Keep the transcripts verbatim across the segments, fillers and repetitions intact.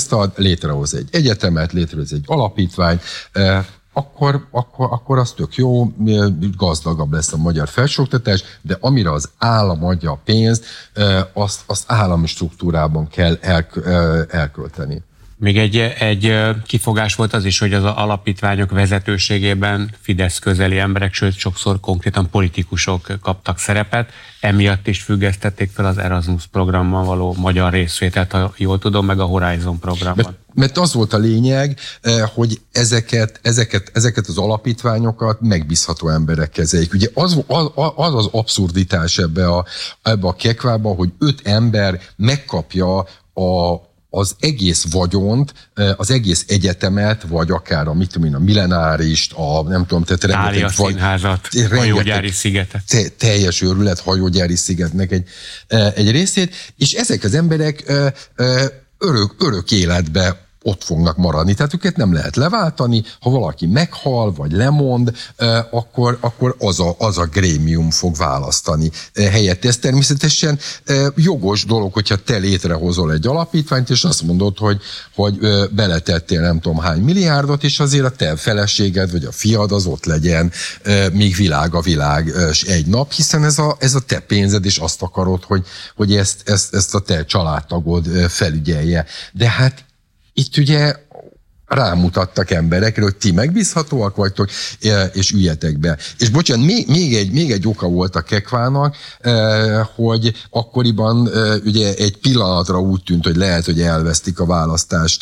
pénzt ad, létrehoz egy egyetemet, létrehoz egy alapítványt, akkor, akkor, akkor az tök jó, gazdagabb lesz a magyar felsőoktatás, de amire az állam adja a pénzt, azt, azt állami struktúrában kell elkölteni. Még egy, egy kifogás volt az is, hogy az alapítványok vezetőségében Fidesz közeli emberek, sőt sokszor konkrétan politikusok kaptak szerepet, emiatt is függesztették fel az Erasmus programban való magyar részvételt, ha jól tudom, meg a Horizon programban. Mert, mert az volt a lényeg, hogy ezeket, ezeket, ezeket az alapítványokat megbízható emberek kezeljék. Ugye az az, az, az abszurditás ebbe a, ebbe a kekvába, hogy öt ember megkapja a az egész vagyont, az egész egyetemet, vagy akár a, mit tudom én, a millenárist, a nem tudom, tehát rengeteg... színházat, hajógyári szigetet. Te, teljes őrület hajógyári szigetnek egy, egy részét, és ezek az emberek örök, örök életbe ott fognak maradni. Tehát őket nem lehet leváltani, ha valaki meghal, vagy lemond, akkor, akkor az, a, az a grémium fog választani helyett. Ez természetesen jogos dolog, hogyha te létrehozol egy alapítványt, és azt mondod, hogy, hogy beletettél nem tudom hány milliárdot, és azért a te feleséged, vagy a fiad az ott legyen, míg világ a világ egy nap, hiszen ez a, ez a te pénzed, és azt akarod, hogy, hogy ezt, ezt, ezt a te családtagod felügyelje. De hát itt ugye rámutattak emberekre, hogy ti megbízhatóak vagytok, és üljetek be. És bocsánat, még, még, egy, még egy oka volt a kekvának, hogy akkoriban ugye egy pillanatra úgy tűnt, hogy lehet, hogy elvesztik a választást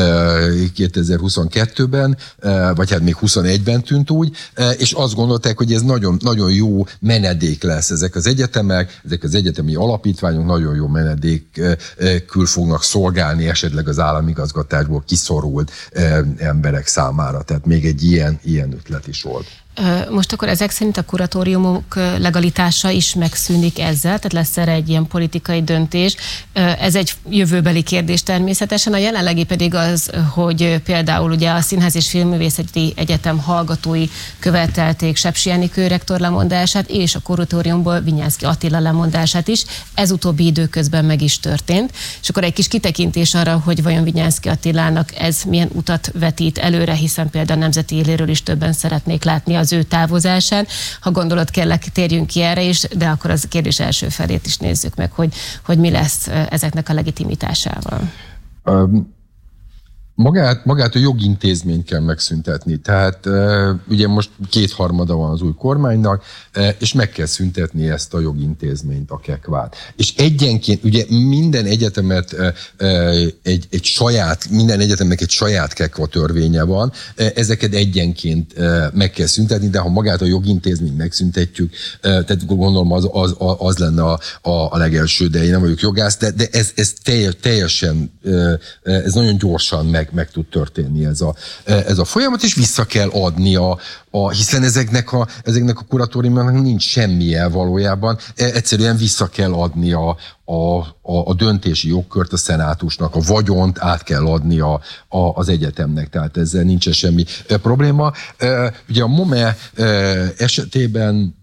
kétezer-huszonkettőben, vagy hát még huszonegyben tűnt úgy, és azt gondolták, hogy ez nagyon, nagyon jó menedék lesz ezek az egyetemek, ezek az egyetemi alapítványok nagyon jó menedékül fognak szolgálni esetleg az államigazgatásból kiszorult emberek számára. Tehát még egy ilyen, ilyen ötlet is volt. Most akkor ezek szerint a kuratóriumok legalitása is megszűnik ezzel, tehát lesz erre egy ilyen politikai döntés. Ez egy jövőbeli kérdés természetesen, a jelenlegi pedig az, hogy például ugye a Színház és Filmművészeti Egyetem hallgatói követelték Sepsi Enikő rektor lemondását, és a kuratóriumból Vinyánszky Attila lemondását is. Ez utóbbi időközben meg is történt. És akkor egy kis kitekintés arra, hogy vajon Vinyánszky Attilának ez milyen utat vetít előre, hiszen például a Nemzeti Éléről is többen szeretnék látni az ő távozásán. Ha gondolod, kell, térjünk ki erre is, de akkor az kérdés első felét is nézzük meg, hogy, hogy mi lesz ezeknek a legitimitásával. Um. Magát, magát a jogintézményt kell megszüntetni. Tehát ugye most kétharmada van az új kormánynak, és meg kell szüntetni ezt a jogintézményt, a kekvát. És egyenként, ugye minden egyetemet egy, egy saját, minden egyetemnek egy saját kekva törvénye van, ezeket egyenként meg kell szüntetni, de ha magát a jogintézményt megszüntetjük, tehát gondolom az, az, az lenne a, a, a legelső, de én nem vagyok jogász, de, de ez, ez teljesen, ez nagyon gyorsan meg meg tud történni ez a, ez a folyamat, és vissza kell adni a, a hiszen ezeknek a, ezeknek a kuratóriumoknak nincs semmije valójában, egyszerűen vissza kell adni a, a, a, a döntési jogkört a szenátusnak, a vagyont át kell adni a, a, az egyetemnek, tehát ezzel nincsen semmi probléma. Ugye a MOME esetében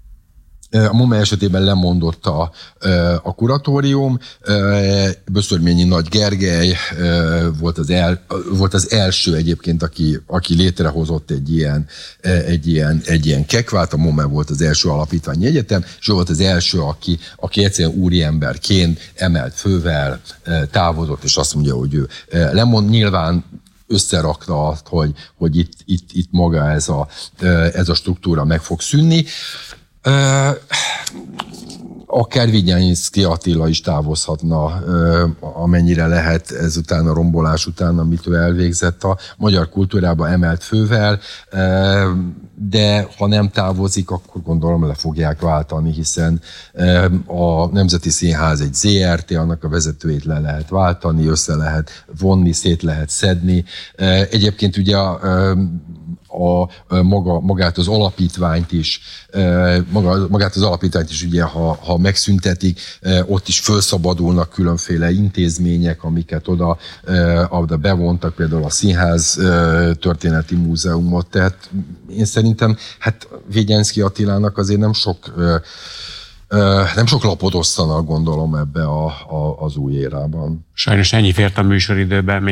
A MOME esetében lemondott a, a kuratórium, Böszörményi Nagy Gergely volt az, el, volt az első egyébként, aki, aki létrehozott egy ilyen, egy, ilyen, egy ilyen kekvát, a MOME volt az első alapítványi egyetem, és ő volt az első, aki, aki egyszerűen úriemberként emelt fővel távozott, és azt mondja, hogy ő lemond. Nyilván összerakta azt, hogy, hogy itt, itt, itt maga ez a, ez a struktúra meg fog szűnni. Uh, akár Vinyánszky Attila is távozhatna, uh, amennyire lehet ezután a rombolás után, amit ő elvégzett a magyar kultúrába emelt fővel, uh, de ha nem távozik, akkor gondolom le fogják váltani, hiszen uh, a Nemzeti Színház egy zé er té, annak a vezetőjét le lehet váltani, össze lehet vonni, szét lehet szedni. Uh, egyébként ugye a uh, A, maga, magát az alapítványt is, maga, magát az alapítványt is ugye, ha, ha megszüntetik, ott is felszabadulnak különféle intézmények, amiket oda, oda bevontak, például a Színház Történeti Múzeumot, tehát én szerintem hát Vinyánszky Attilának azért nem sok nem sok lapot osztanak, gondolom, ebbe a, a, az új érában. Sajnos ennyi fért a műsoridőben.